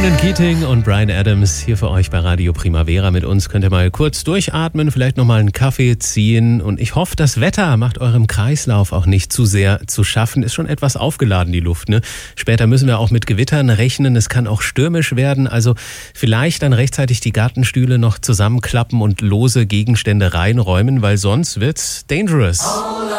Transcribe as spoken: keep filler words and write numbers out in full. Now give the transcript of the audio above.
Ronan Keating und Bryan Adams hier für euch bei Radio Primavera. Mit uns könnt ihr mal kurz durchatmen, vielleicht nochmal einen Kaffee ziehen. Und ich hoffe, das Wetter macht eurem Kreislauf auch nicht zu sehr zu schaffen. Ist schon etwas aufgeladen, die Luft, ne? Später müssen wir auch mit Gewittern rechnen. Es kann auch stürmisch werden. Also vielleicht dann rechtzeitig die Gartenstühle noch zusammenklappen und lose Gegenstände reinräumen, weil sonst wird's dangerous.